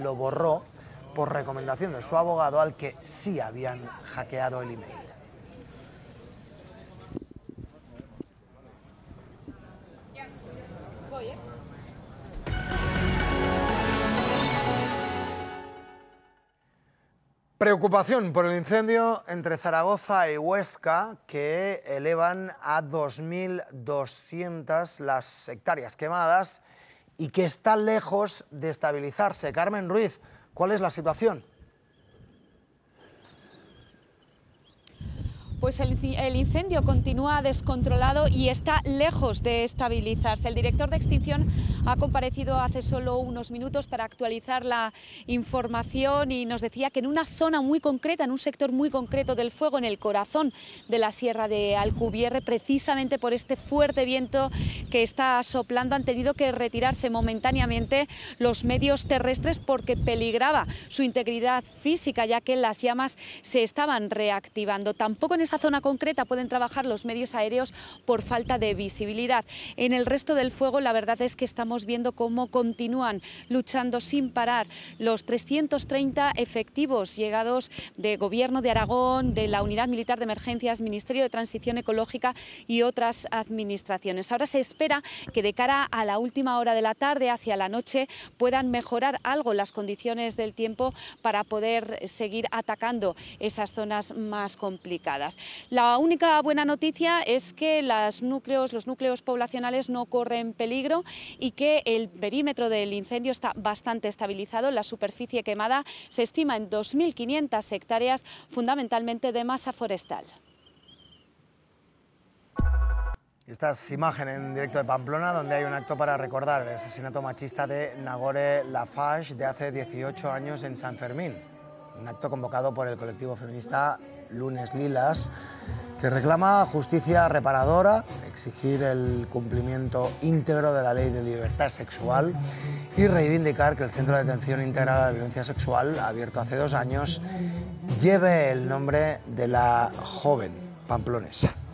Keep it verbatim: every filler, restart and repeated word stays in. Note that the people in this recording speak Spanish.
lo borró por recomendación de su abogado, al que sí habían hackeado el email. Preocupación por el incendio entre Zaragoza y Huesca, que elevan a dos mil doscientas las hectáreas quemadas y que está lejos de estabilizarse. Carmen Ruiz, ¿cuál es la situación? Pues el, el incendio continúa descontrolado y está lejos de estabilizarse. El director de extinción ha comparecido hace solo unos minutos para actualizar la información y nos decía que en una zona muy concreta, en un sector muy concreto del fuego, en el corazón de la Sierra de Alcubierre, precisamente por este fuerte viento que está soplando, han tenido que retirarse momentáneamente los medios terrestres porque peligraba su integridad física, ya que las llamas se estaban reactivando. Tampoco en esa zona concreta pueden trabajar los medios aéreos por falta de visibilidad. En el resto del fuego, la verdad es que estamos viendo cómo continúan luchando sin parar los trescientos treinta efectivos llegados de Gobierno de Aragón, de la Unidad Militar de Emergencias, Ministerio de Transición Ecológica y otras administraciones. Ahora se espera que de cara a la última hora de la tarde, hacia la noche, puedan mejorar algo las condiciones del tiempo para poder seguir atacando esas zonas más complicadas. La única buena noticia es que los núcleos, los núcleos poblacionales no corren peligro y que el perímetro del incendio está bastante estabilizado. La superficie quemada se estima en dos mil quinientas hectáreas, fundamentalmente de masa forestal. Estas imágenes en directo de Pamplona, donde hay un acto para recordar el asesinato machista de Nagore Laffage de hace dieciocho años en San Fermín. Un acto convocado por el colectivo feminista Lunes Lilas, que reclama justicia reparadora, exigir el cumplimiento íntegro de la ley de libertad sexual y reivindicar que el Centro de Atención Integral a la Violencia Sexual, abierto hace dos años, lleve el nombre de la joven pamplonesa.